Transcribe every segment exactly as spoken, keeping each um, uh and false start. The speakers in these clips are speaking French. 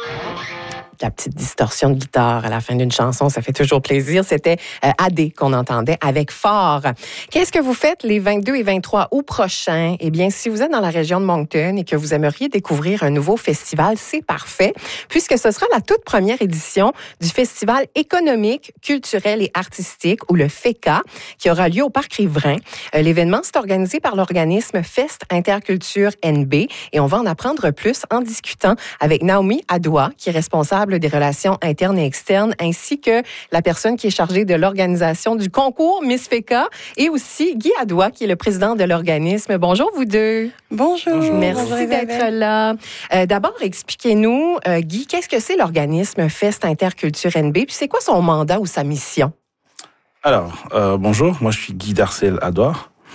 La petite distorsion de guitare à la fin d'une chanson, ça fait toujours plaisir. C'était euh, A D qu'on entendait avec Fort. Qu'est-ce que vous faites les vingt-deux et vingt-trois août prochains? Eh bien, si vous êtes dans la région de Moncton et que vous aimeriez découvrir un nouveau festival, c'est parfait, puisque ce sera la toute première édition du Festival économique, culturel et artistique, ou le FECA, qui aura lieu au Parc Riverain. Euh, l'événement, c'est organisé par l'organisme Fest Interculture N B, et on va en apprendre plus en discutant avec Naomi Adoua, qui est responsable des relations internes et externes, ainsi que la personne qui est chargée de l'organisation du concours Miss FECA, et aussi Guy Adoua, qui est le président de l'organisme. Bonjour, vous deux. Bonjour. Bonjour. Merci Bonjour, d'être là. Euh, d'abord, expliquez-nous, euh, Guy, qu'est-ce que c'est l'organisme Fest Interculture N B, puis c'est quoi son mandat ou sa mission? Alors, euh, bonjour, moi je suis Guy Darcel Adoua.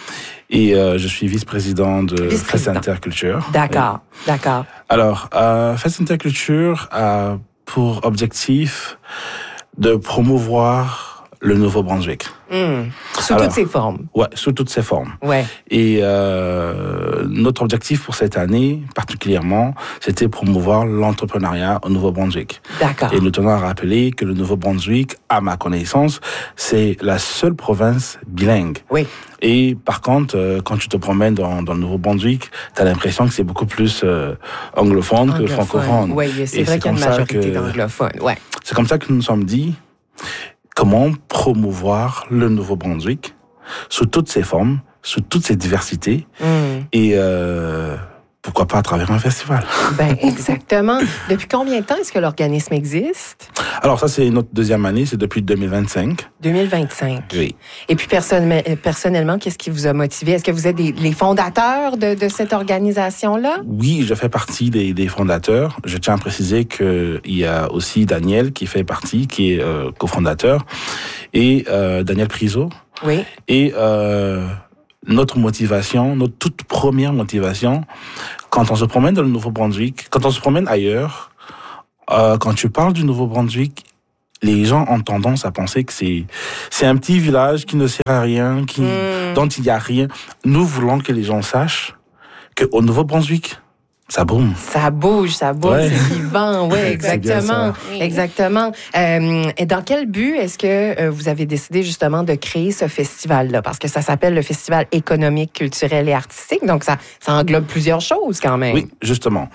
Et euh, je suis vice-président de Fest Interculture. D'accord, et... d'accord. Alors, euh, Fest Interculture a pour objectif de promouvoir le Nouveau-Brunswick. Mmh. Sous Alors, toutes ses formes. Ouais, sous toutes ses formes. Ouais. Et euh, notre objectif pour cette année, particulièrement, c'était promouvoir l'entrepreneuriat au Nouveau-Brunswick. D'accord. Et nous tenons à rappeler que le Nouveau-Brunswick, à ma connaissance, c'est la seule province bilingue. Oui. Et par contre, euh, quand tu te promènes dans, dans le Nouveau-Brunswick, tu as l'impression que c'est beaucoup plus euh, anglophone, anglophone que francophone. Oui, c'est Et vrai c'est qu'il y a une majorité que, d'anglophones. Ouais. C'est comme ça que nous nous sommes dit, comment promouvoir le Nouveau-Brunswick sous toutes ses formes, sous toutes ses diversités, mm. et euh, pourquoi pas à travers un festival. Ben exactement. Depuis combien de temps est-ce que l'organisme existe? Alors ça, c'est notre deuxième année, c'est depuis deux mille vingt-cinq. deux mille vingt-cinq. Oui. Et puis personnellement, personnellement qu'est-ce qui vous a motivé? Est-ce que vous êtes des, les fondateurs de, de cette organisation-là? Oui, je fais partie des, des fondateurs. Je tiens à préciser qu'il y a aussi Daniel qui fait partie, qui est euh, cofondateur, et euh, Daniel Priso. Oui. Et euh, notre motivation, notre toute première motivation, quand on se promène dans le Nouveau-Brunswick, quand on se promène ailleurs, euh, quand tu parles du Nouveau-Brunswick, les gens ont tendance à penser que c'est c'est un petit village qui ne sert à rien, qui mmh. dont il n'y a rien. Nous voulons que les gens sachent qu'au Nouveau-Brunswick, ça bouge. Ça bouge, ça bouge, ouais. C'est vivant, oui, exactement. Exactement. Euh, et dans quel but est-ce que euh, vous avez décidé justement de créer ce festival-là? Parce que ça s'appelle le Festival économique, culturel et artistique, donc ça, ça englobe plusieurs choses quand même. Oui, justement.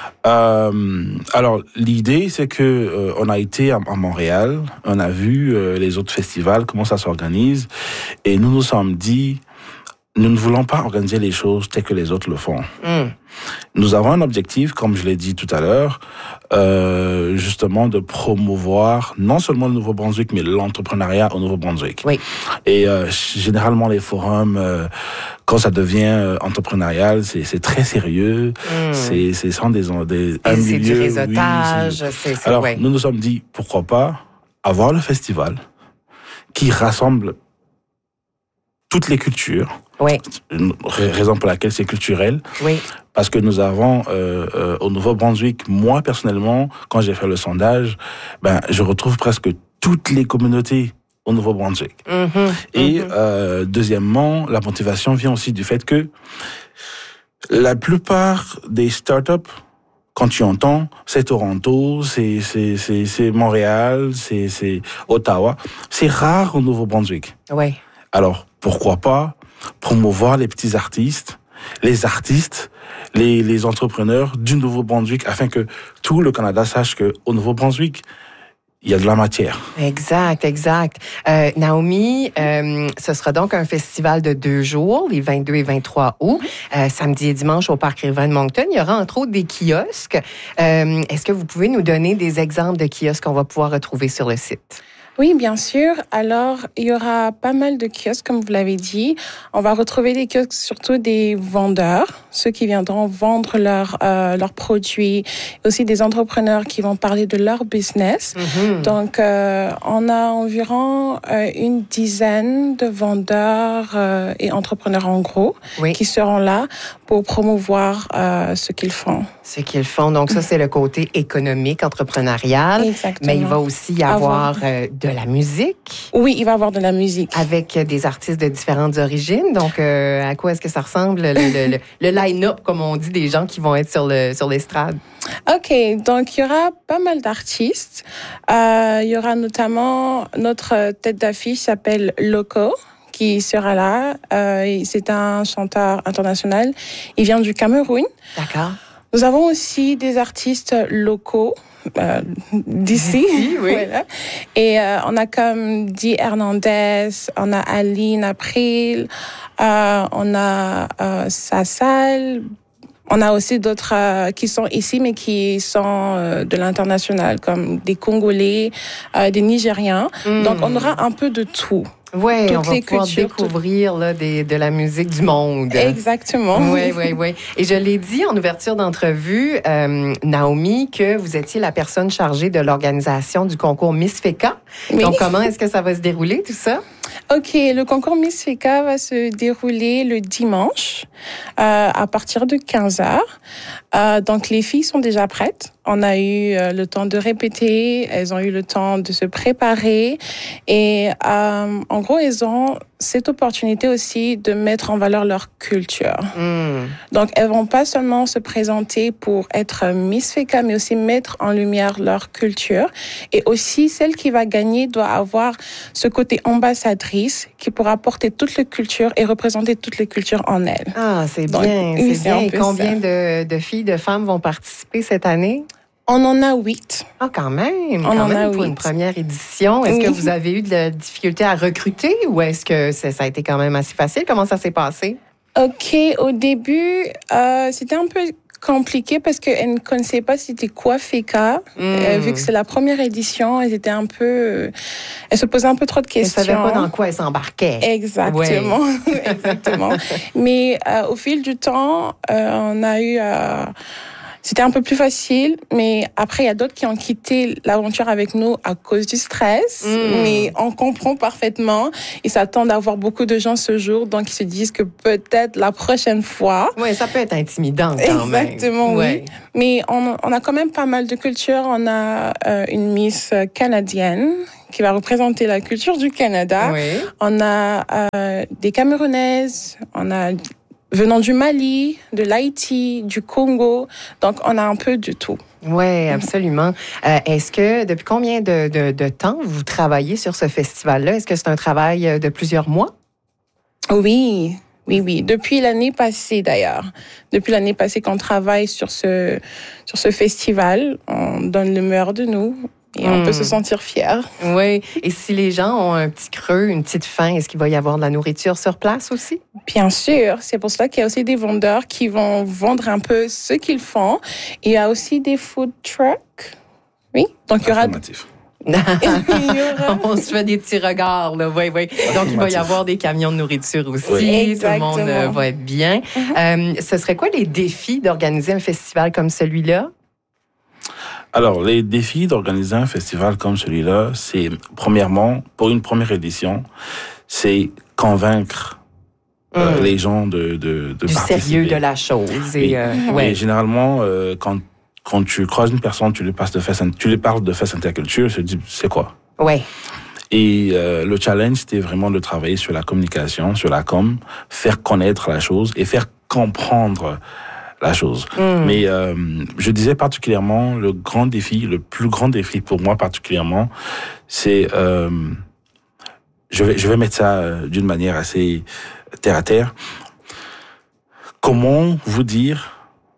Euh, alors, l'idée, c'est que euh, on a été à, à Montréal, on a vu euh, les autres festivals, comment ça s'organise, et nous nous sommes dit, nous ne voulons pas organiser les choses telles que les autres le font. Mm. Nous avons un objectif, comme je l'ai dit tout à l'heure, euh, justement de promouvoir non seulement le Nouveau-Brunswick, mais l'entrepreneuriat au Nouveau-Brunswick. Oui. Et euh, généralement, les forums, euh, quand ça devient euh, entrepreneurial, c'est, c'est très sérieux. Mm. C'est, c'est sans des, des un c'est milieu, du Oui, réseautage. c'est... C'est, c'est, Alors, ouais. nous nous sommes dit, pourquoi pas avoir le festival qui rassemble toutes les cultures. Oui. Une raison pour laquelle c'est culturel. Oui. Parce que nous avons, euh, euh, au Nouveau-Brunswick, moi, personnellement, quand j'ai fait le sondage, ben, je retrouve presque toutes les communautés au Nouveau-Brunswick. Mm-hmm. Et, mm-hmm. Euh, deuxièmement, la motivation vient aussi du fait que la plupart des startups, quand tu entends, c'est Toronto, c'est, c'est, c'est, c'est Montréal, c'est, c'est Ottawa. C'est rare au Nouveau-Brunswick. Oui. Alors, pourquoi pas promouvoir les petits artistes, les artistes, les, les entrepreneurs du Nouveau-Brunswick, afin que tout le Canada sache qu'au Nouveau-Brunswick, il y a de la matière. Exact, exact. Euh, Naomi, euh, ce sera donc un festival de deux jours, les vingt-deux et vingt-trois août, euh, samedi et dimanche au Parc Riverain de Moncton. Il y aura entre autres des kiosques. Euh, est-ce que vous pouvez nous donner des exemples de kiosques qu'on va pouvoir retrouver sur le site? Oui, bien sûr. Alors, il y aura pas mal de kiosques, comme vous l'avez dit. On va retrouver des kiosques, surtout des vendeurs, ceux qui viendront vendre leurs euh, leurs produits, aussi des entrepreneurs qui vont parler de leur business. Mm-hmm. Donc, euh, on a environ euh, une dizaine de vendeurs euh, et entrepreneurs en gros oui. qui seront là pour promouvoir euh, ce qu'ils font. Ce qu'ils font. Donc, ça, c'est le côté économique, entrepreneurial. Exactement. Mais il va aussi y avoir, avoir... Euh, de la musique. Oui, il va y avoir de la musique. Avec des artistes de différentes origines. Donc, euh, à quoi est-ce que ça ressemble, le, le, le, le line-up, comme on dit, des gens qui vont être sur, le, sur l'estrade? OK. Donc, il y aura pas mal d'artistes. Euh, il y aura notamment notre tête d'affiche s'appelle Loco, qui sera là. Euh, c'est un chanteur international. Il vient du Cameroun. D'accord. Nous avons aussi des artistes locaux euh, d'ici. D'ici, oui. Voilà. Et euh, on a comme Di Hernandez, on a Aline April, euh, on a euh, Sassal. On a aussi d'autres euh, qui sont ici, mais qui sont euh, de l'international, comme des Congolais, euh, des Nigériens. Mm. Donc, on aura un peu de tout. Oui, on va pouvoir cultures, découvrir là, des, de la musique du monde. Exactement. Oui, oui, oui. Et je l'ai dit en ouverture d'entrevue, euh, Naomi, que vous étiez la personne chargée de l'organisation du concours Miss Feka. Oui. Donc, comment est-ce que ça va se dérouler, tout ça? OK, le concours Miss Feka va se dérouler le dimanche euh, à partir de quinze heures. Euh, donc, les filles sont déjà prêtes. On a eu euh, le temps de répéter, elles ont eu le temps de se préparer et euh, en gros, elles ont cette opportunité aussi de mettre en valeur leur culture. Mm. Donc, elles vont pas seulement se présenter pour être Miss Feka, mais aussi mettre en lumière leur culture. Et aussi, celle qui va gagner doit avoir ce côté ambassadrice qui pourra porter toutes les cultures et représenter toutes les cultures en elle. Ah, c'est Donc, bien, c'est, c'est bien. Et combien de, de filles, de femmes vont participer cette année? On en a huit. Ah, quand même! On quand en même a pour huit. Une première édition. Est-ce oui. que vous avez eu de la difficulté à recruter ou est-ce que ça, ça a été quand même assez facile? Comment ça s'est passé? OK. Au début, euh, c'était un peu compliqué parce qu'elles ne connaissaient pas c'était quoi Feka. Mm. Euh, vu que c'est la première édition, elles étaient un peu... Euh, elles se posaient un peu trop de questions. Elles ne savaient pas dans quoi elles s'embarquaient. Exactement. Ouais. Exactement. Mais euh, au fil du temps, euh, on a eu... Euh, C'était un peu plus facile, mais après, il y a d'autres qui ont quitté l'aventure avec nous à cause du stress. Mmh. Mais on comprend parfaitement. Ils s'attendent d'avoir beaucoup de gens ce jour, donc ils se disent que peut-être la prochaine fois... Oui, ça peut être intimidant quand Exactement, même. Exactement, ouais. oui. Mais on, on a quand même pas mal de cultures. On a euh, une Miss canadienne qui va représenter la culture du Canada. Oui. On a euh, des Camerounaises, on a... venant du Mali, de l'Haïti, du Congo. Donc, on a un peu de tout. Oui, absolument. Euh, est-ce que, depuis combien de, de, de temps vous travaillez sur ce festival-là? Est-ce que c'est un travail de plusieurs mois? Oui, oui, oui. Depuis l'année passée, d'ailleurs. Depuis l'année passée qu'on travaille sur ce, sur ce festival, on donne le meilleur de nous. Et on mmh. peut se sentir fier. Oui. Et si les gens ont un petit creux, une petite faim, est-ce qu'il va y avoir de la nourriture sur place aussi? Bien sûr. C'est pour cela qu'il y a aussi des vendeurs qui vont vendre un peu ce qu'ils font. Il y a aussi des food trucks. Oui. Donc, il y aura... il y aura... On se fait des petits regards, là. Oui, oui. Donc, il va y avoir des camions de nourriture aussi. Oui. Tout le monde euh, va être bien. Mm-hmm. Euh, ce serait quoi les défis d'organiser un festival comme celui-là? Alors, les défis d'organiser un festival comme celui-là, c'est, premièrement, pour une première édition, c'est convaincre mmh. euh, les gens de, de, de du participer. Du sérieux de la chose. Et, et, euh, ouais. et généralement, euh, quand, quand tu croises une personne, tu lui, passes de fest, tu lui parles de Fest Interculture, tu te dis, c'est quoi? Oui. Et euh, le challenge, c'était vraiment de travailler sur la communication, sur la com, faire connaître la chose et faire comprendre la chose. Mmh. Mais euh, je disais particulièrement, le grand défi, le plus grand défi pour moi particulièrement, c'est, euh, je vais je vais mettre ça d'une manière assez terre à terre. Comment vous dire,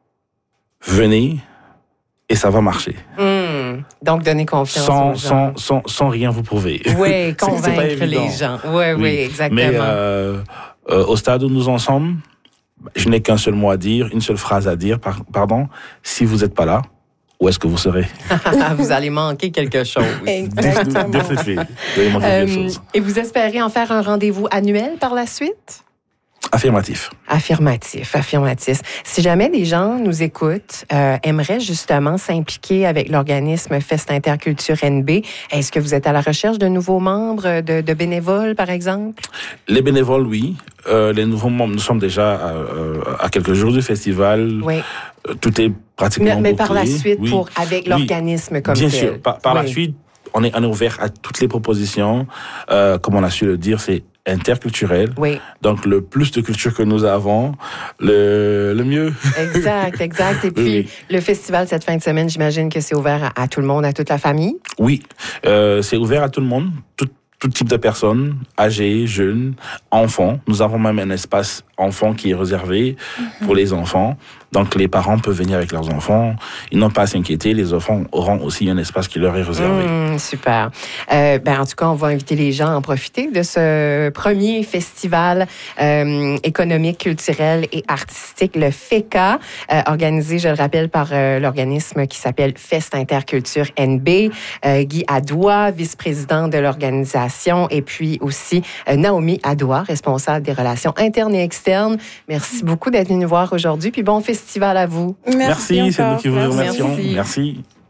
venez et ça va marcher. Mmh. Donc donner confiance sans, aux gens. Sans sans sans rien vous prouver. Oui, convaincre c'est, c'est les gens. Ouais, oui, oui, exactement. Mais euh, euh, au stade où nous en sommes, je n'ai qu'un seul mot à dire, une seule phrase à dire, par, pardon. Si vous n'êtes pas là, où est-ce que vous serez? Vous allez manquer quelque chose. Exactement. Definitely. Vous allez manquer quelque chose. Et vous espérez en faire un rendez-vous annuel par la suite? Affirmatif. Affirmatif, affirmatif. Si jamais des gens nous écoutent, euh, aimeraient justement s'impliquer avec l'organisme Fest Interculture N B, est-ce que vous êtes à la recherche de nouveaux membres, de, de bénévoles, par exemple? Les bénévoles, oui. Euh, les nouveaux membres, nous sommes déjà à, à quelques jours du festival. Oui. Tout est pratiquement Mais, mais bouclé. par la suite, oui. pour avec l'organisme oui. comme Bien tel. sûr. Par, par oui. la suite, on est, on est ouvert à toutes les propositions. Euh, comme on a su le dire, c'est interculturel. Oui. Donc, le plus de culture que nous avons, le, le mieux. Exact, exact. Et puis, oui. le festival cette fin de semaine, j'imagine que c'est ouvert à, à tout le monde, à toute la famille? Oui. Euh, c'est ouvert à tout le monde, tout, tout type de personnes, âgées, jeunes, enfants. Nous avons même un espace enfant qui est réservé mm-hmm. pour les enfants. Donc, les parents peuvent venir avec leurs enfants. Ils n'ont pas à s'inquiéter. Les enfants auront aussi un espace qui leur est réservé. Mmh, super. Euh, ben, en tout cas, on va inviter les gens à en profiter de ce premier festival euh, économique, culturel et artistique, le FECA, euh, organisé, je le rappelle, par euh, l'organisme qui s'appelle Fest Interculture N B. Euh, Guy Adoua, vice-président de l'organisation, et puis aussi euh, Naomi Adoua, responsable des relations internes et externes. Merci beaucoup d'être venu nous voir aujourd'hui. Puis bon festival à vous. Merci, Merci c'est nous qui vous remercions. Merci. Merci.